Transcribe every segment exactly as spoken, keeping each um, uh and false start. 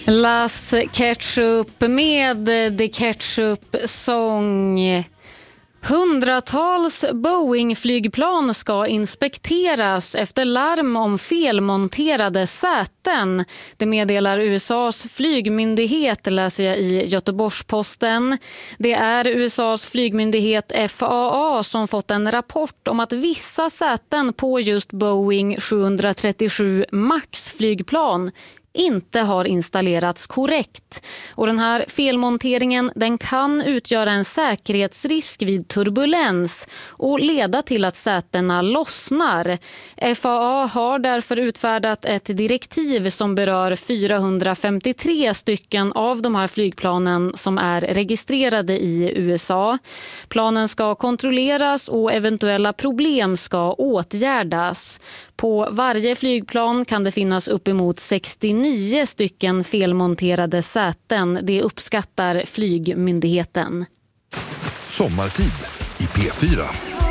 Las Ketchup med The Ketchup Song. Hundratals Boeing-flygplan ska inspekteras efter larm om felmonterade säten. Det meddelar U S A:s flygmyndighet, läser jag i Göteborgs-Posten. Det är U S A:s flygmyndighet F A A som fått en rapport om att vissa säten på just Boeing sjuhundratrettiosju Max-flygplan inte har installerats korrekt. Och den här felmonteringen, den kan utgöra en säkerhetsrisk vid turbulens och leda till att sätena lossnar. F A A har därför utfärdat ett direktiv som berör fyrahundrafemtiotre stycken av de här flygplanen som är registrerade i U S A. Planen ska kontrolleras och eventuella problem ska åtgärdas. På varje flygplan kan det finnas uppemot sextionio stycken felmonterade säten. Det uppskattar flygmyndigheten. Sommartid i P fyra.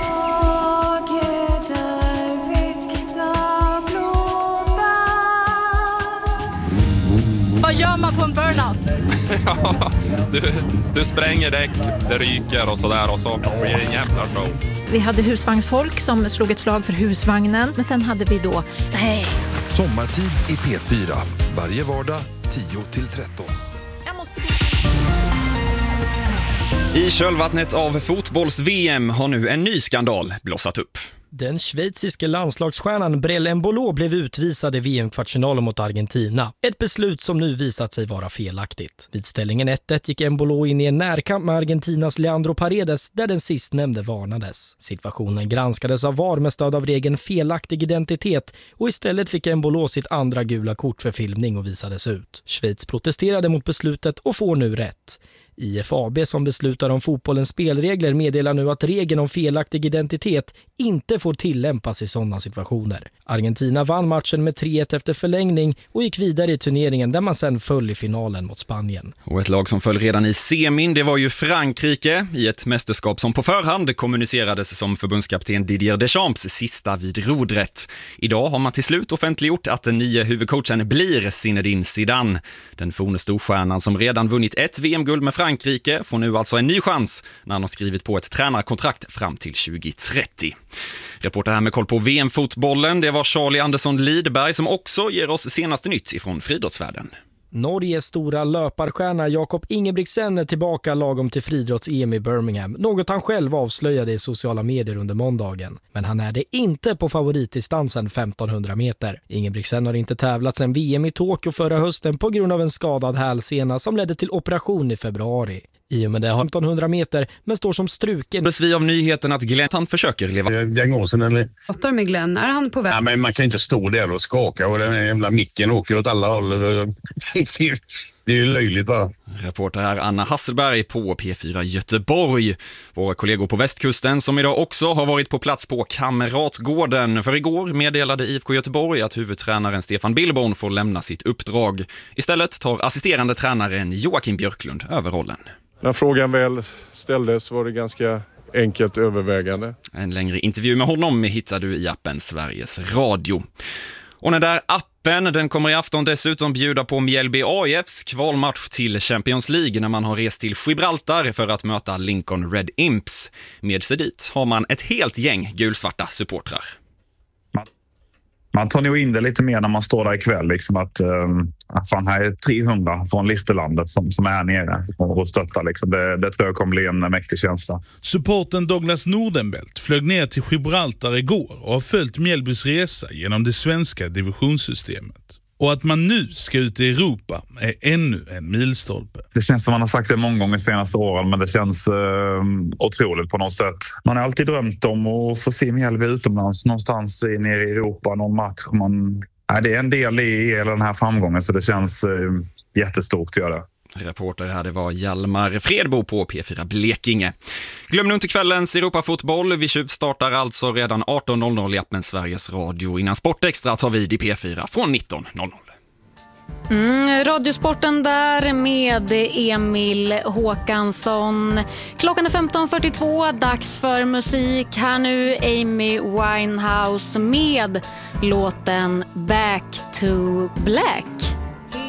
Vad gör man på en burnout? Ja, du, du spränger däck, det ryker och sådär och så blir det en jävla show. Vi hade husvagnsfolk som slog ett slag för husvagnen. Men sen hade vi då, nej. Sommartid i P fyra. Varje vardag tio till tretton. Jag måste... I kölvattnet av fotbolls-V M har nu en ny skandal blossat upp. Den schweiziske landslagsstjärnan Brel Embolo blev utvisad i V M-kvartsfinalen mot Argentina. Ett beslut som nu visat sig vara felaktigt. Vid ställningen ett ett gick Embolo in i en närkamp med Argentinas Leandro Paredes där den sistnämnde varnades. Situationen granskades av V A R med stöd av regeln felaktig identitet och istället fick Embolo sitt andra gula kort för filmning och visades ut. Schweiz protesterade mot beslutet och får nu rätt. I F A B som beslutar om fotbollens spelregler meddelar nu att regeln om felaktig identitet inte får tillämpas i sådana situationer. Argentina vann matchen med tre ett efter förlängning och gick vidare i turneringen där man sen föll i finalen mot Spanien. Och ett lag som föll redan i semin, det var ju Frankrike i ett mästerskap som på förhand kommunicerades som förbundskapten Didier Deschamps sista vid rodret. Idag har man till slut offentliggjort att den nya huvudcoachen blir Zinedine Zidane. Den forne storstjärnan som redan vunnit ett V M-guld med Frankrike får nu alltså en ny chans när han har skrivit på ett tränarkontrakt fram till tjugohundratrettio. Reporter här med koll på V M-fotbollen, det var Charlie Andersson Lidberg som också ger oss senaste nytt ifrån friidrottsvärlden. Norges stora löparstjärna Jakob Ingebrigtsen är tillbaka lagom till friidrotts-E M i Birmingham, något han själv avslöjade i sociala medier under måndagen. Men han är det inte på favoritdistansen femtonhundra meter. Ingebrigtsen har inte tävlat sedan V M i Tokyo förra hösten på grund av en skadad hälsena som ledde till operation i februari. I och med det har femtonhundra meter men står som struken. Det vi av nyheten att Glenn han försöker leva. Diagnosen eller? Pratar med Glenn, är han på väg? Ja, men man kan inte stå där och skaka och den jävla micken åker åt alla håll. Det är ju löjligt bara. Reporter här Anna Hasselberg på P fyra Göteborg. Våra kollegor på västkusten som idag också har varit på plats på Kamratgården. För igår meddelade I F K Göteborg att huvudtränaren Stefan Billborn får lämna sitt uppdrag. Istället tar assisterande tränaren Joakim Björklund över rollen. När frågan väl ställdes var det ganska enkelt övervägande. En längre intervju med honom hittar du i appen Sveriges Radio. Och den där appen, den kommer i afton dessutom bjuda på Mjällby A I F:s kvalmatch till Champions League när man har rest till Gibraltar för att möta Lincoln Red Imps. Med sig dit har man ett helt gäng gulsvarta supportrar. Man tar nog in det lite mer när man står där ikväll. Liksom att, um, fan, här är trehundra från Listerlandet som, som är nere och stöttar. Liksom. Det, det tror jag kommer bli en mäktig känsla. Supporten Douglas Nordenbelt flög ner till Gibraltar igår och har följt Mjällbys resa genom det svenska divisionssystemet. Och att man nu ska ut i Europa är ännu en milstolpe. Det känns som man har sagt det många gånger de senaste åren, men det känns eh, otroligt på något sätt. Man har alltid drömt om att få se Mjällby utomlands någonstans nere i Europa, någon match. Man, nej, det är en del i hela den här framgången så det känns eh, jättestort att göra det. Reporter här, det var Hjalmar Fredbo på P fyra Blekinge. Glöm nu inte kvällens Europafotboll. Vi startar alltså redan arton noll noll i appen Sveriges Radio. Innan Sportextra tar vi i P fyra från nitton noll noll. Mm, radiosporten där med Emil Håkansson. Klockan är femton fyrtiotvå, dags för musik. Här nu Amy Winehouse med låten Back to Black.